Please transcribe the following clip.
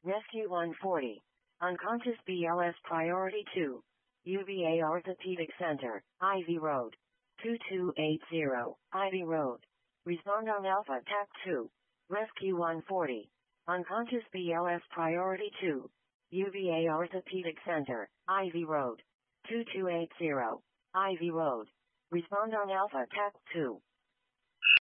Rescue 140. Unconscious BLS Priority 2. UVA Orthopedic Center, Ivy Road. 2280, Ivy Road. Respond on Alpha TAC 2. Rescue 140. Unconscious BLS Priority 2. UVA Orthopedic Center, Ivy Road. 2280, Ivy Road. Respond on Alpha TAC 2.